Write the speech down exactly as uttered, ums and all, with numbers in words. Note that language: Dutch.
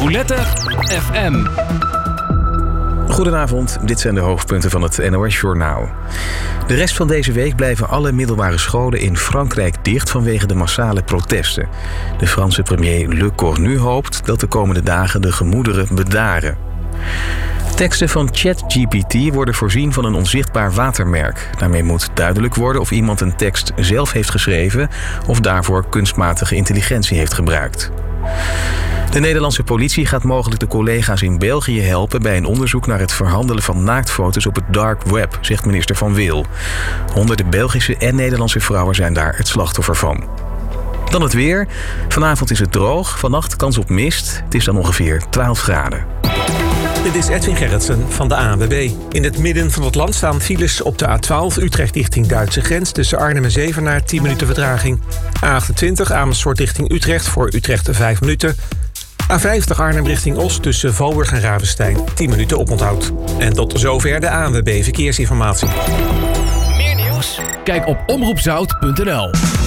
Roulette F M. Goedenavond, dit zijn de hoofdpunten van het N O S-journaal. De rest van deze week blijven alle middelbare scholen in Frankrijk dicht vanwege de massale protesten. De Franse premier Le Cornu hoopt dat de komende dagen de gemoederen bedaren. Teksten van ChatGPT worden voorzien van een onzichtbaar watermerk. Daarmee moet duidelijk worden of iemand een tekst zelf heeft geschreven of daarvoor kunstmatige intelligentie heeft gebruikt. De Nederlandse politie gaat mogelijk de collega's in België helpen bij een onderzoek naar het verhandelen van naaktfoto's op het dark web, zegt minister Van Wil. Honderden Belgische en Nederlandse vrouwen zijn daar het slachtoffer van. Dan het weer. Vanavond is het droog, vannacht kans op mist. Het is dan ongeveer twaalf graden. Dit is Edwin Gerritsen van de A N W B. In het midden van het land staan files op de A twaalf Utrecht richting Duitse grens tussen Arnhem en Zevenaar, tien minuten vertraging. A achtentwintig Amersfoort richting Utrecht voor Utrecht vijf minuten. A vijftig Arnhem richting Os tussen Valburg en Ravenstein, tien minuten oponthoud. En tot zover de A N W B Verkeersinformatie. Meer nieuws? Kijk op omroep zout punt n l.